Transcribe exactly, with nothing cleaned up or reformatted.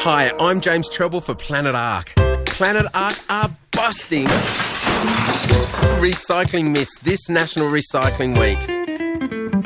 Hi, I'm James Treble for Planet Ark. Planet Ark are busting recycling myths this National Recycling Week.